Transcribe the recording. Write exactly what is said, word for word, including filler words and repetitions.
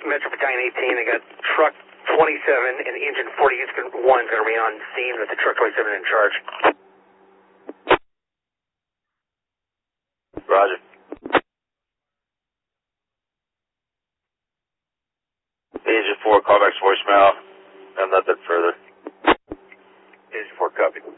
Metro Battalion eighteen, they got truck twenty-seven and engine forty-one is going to be on scene with the truck twenty-seven in charge. Roger. Agent four, call back to voicemail, and nothing further. Agent four, copy.